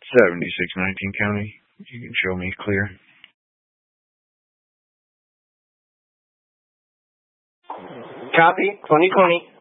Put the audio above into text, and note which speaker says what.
Speaker 1: 7619 County. You can show me clear.
Speaker 2: Copy. 2020.